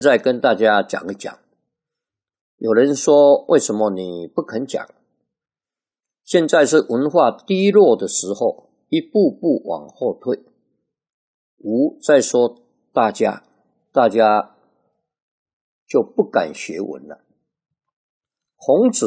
再跟大家讲一讲，有人说为什么你不肯讲？现在是文化低落的时候，一步步往后退。吾再说大家就不敢学文了。孔子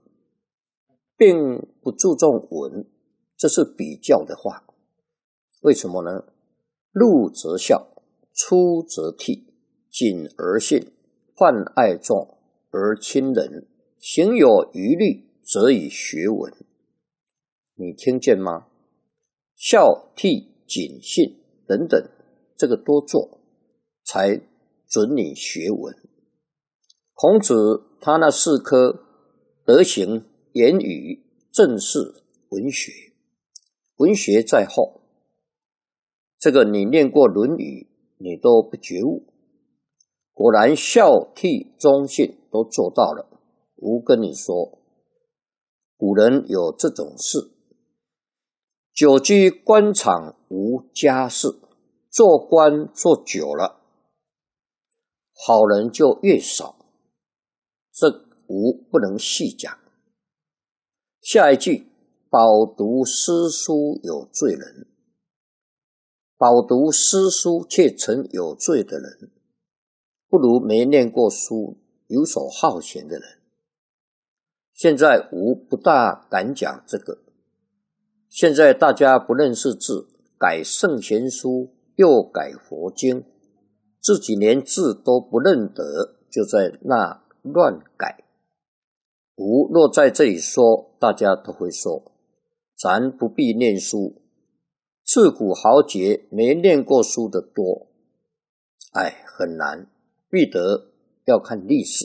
并不注重文，这是比较的话。为什么呢？入则孝，出则悌，谨而信，泛爱众而亲仁，行有余力，则以学文。你听见吗？孝、悌、谨、信等等，这个多做，才准你学文。孔子他那4科：德行、言语、政事、文学。文学在后，这个你念过《论语》，你都不觉悟。果然孝、悌、忠、信都做到了。吾跟你说，古人有这种事：久居官场无家事，做官做久了，好人就越少。这吾不能细讲。下一句，饱读诗书有罪人。饱读诗书却成有罪的人，不如没念过书、游手好闲的人。现在吾不大敢讲这个。现在大家不认识字，改圣贤书，又改佛经，自己连字都不认得，就在那乱改。吾若在这里说，大家都会说，咱不必念书，自古豪杰没念过书的多。很难，必得要看历史。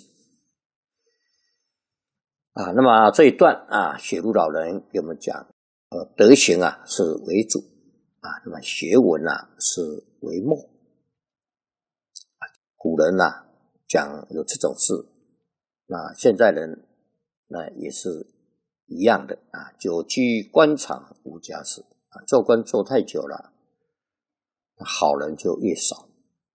那么这一段雪庐老人给我们讲，德行是为主，那么学文是为末。古人讲有这种事，那现在人也是一样的久居官场无家事，做官做太久了，好人就越少。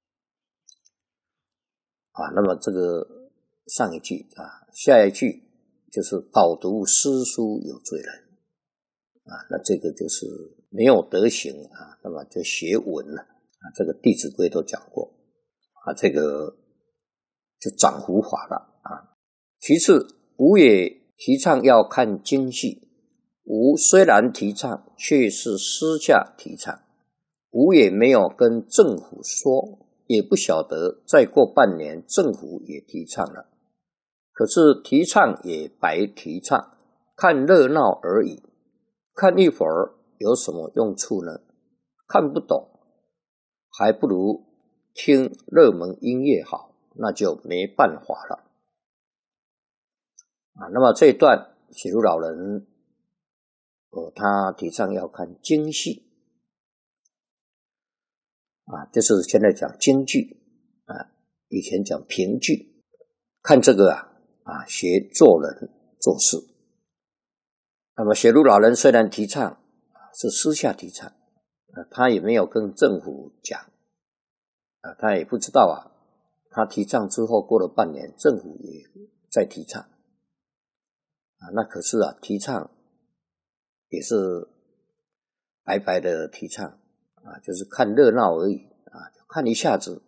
那么这个上一句下一句就是饱读诗书有罪人那这个就是没有德行那么就学文了这个《弟子规》都讲过这个就长胡法了其次，吾也提倡要看经系，吾虽然提倡，却是私下提倡，吾也没有跟政府说，也不晓得再过半年政府也提倡了。可是提倡也白提倡，看热闹而已，看一会儿有什么用处呢？看不懂，还不如听热门音乐好，那就没办法了。那么这一段雪庐老人他提倡要看经系就是现在讲京剧以前讲评剧，看这个学做人做事。那么雪庐老人虽然提倡是私下提倡他也没有跟政府讲他也不知道他提倡之后过了半年政府也在提倡那可是提倡也是白白的提倡就是看热闹而已看一下子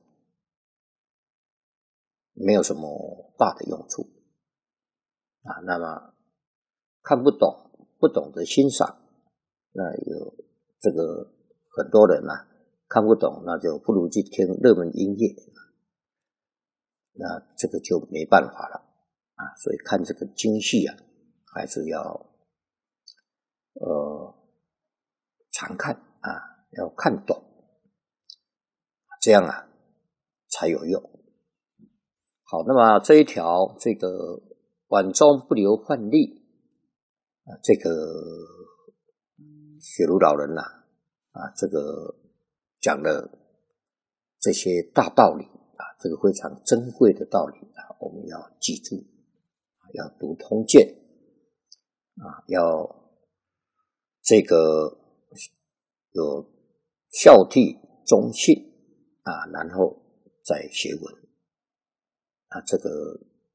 没有什么大的用处那么看不懂，不懂得欣赏，那有这个很多人看不懂，那就不如去听热门音乐那这个就没办法了所以看这个经系还是要常看要看懂，这样才有用。好，那么这一条这个碗中不留饭粒这个雪庐老人这个讲了这些大道理这个非常珍贵的道理我们要记住要读通鉴要这个有孝悌忠信然后再学文这个